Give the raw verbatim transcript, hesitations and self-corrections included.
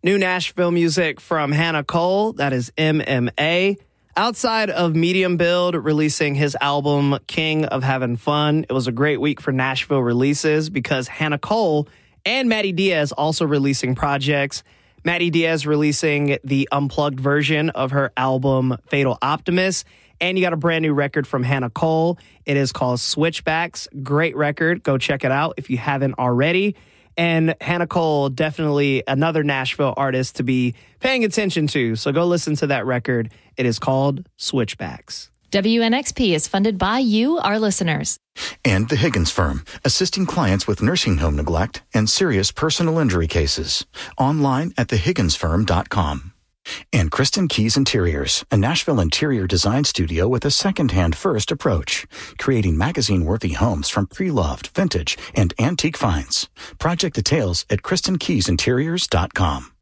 New Nashville music from Hannah Cole, that is M M A. Outside of Medium Build releasing his album King of Having Fun, it was a great week for Nashville releases because Hannah Cole and Maddie Diaz also releasing projects. Maddie Diaz releasing the unplugged version of her album Fatal Optimist. And you got a brand new record from Hannah Cole. It is called Switchbacks. Great record. Go check it out if you haven't already. And Hannah Cole, definitely another Nashville artist to be paying attention to. So go listen to that record. It is called Switchbacks. W N X P is funded by you, our listeners. And the Higgins Firm, assisting clients with nursing home neglect and serious personal injury cases. Online at the higgins firm dot com. And Kristen Keys Interiors, a Nashville interior design studio with a second-hand first approach, creating magazine-worthy homes from pre-loved, vintage, and antique finds. Project details at kristen keys interiors dot com.